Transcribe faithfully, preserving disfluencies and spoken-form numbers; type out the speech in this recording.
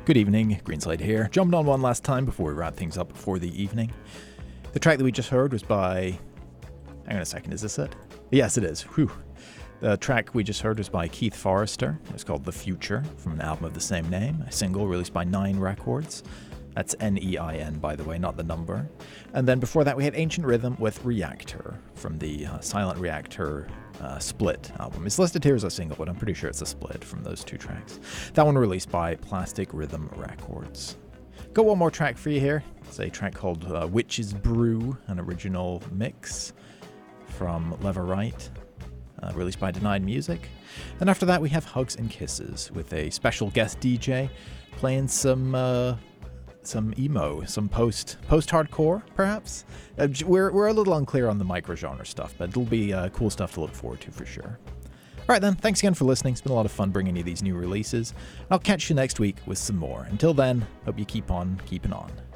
Good evening, Greenslade here. Jumped on one last time before we wrap things up for the evening. The track that we just heard was by... Hang on a second, is this it? Yes, it is. Whew. The track we just heard was by Keith Forrester. It's called The Future, from an album of the same name, a single released by Nine Records. That's N E I N, by the way, not the number. And then before that, we had Ancient Rhythm with Reactor from the uh, Silent Reactor uh, Split album. It's listed here as a single, but I'm pretty sure it's a split from those two tracks. That one released by Plastic Rhythm Records. Got one more track for you here. It's a track called uh, Witch's Brew, an original mix from Leverite, uh, released by Denied Music. And after that, we have Hugs and Kisses with a special guest D J playing some... Uh, some emo, some post post hardcore, perhaps. Uh, we're we're a little unclear on the microgenre stuff, but it'll be uh, cool stuff to look forward to for sure. All right then, thanks again for listening. It's been a lot of fun bringing you these new releases. I'll catch you next week with some more. Until then, hope you keep on keeping on.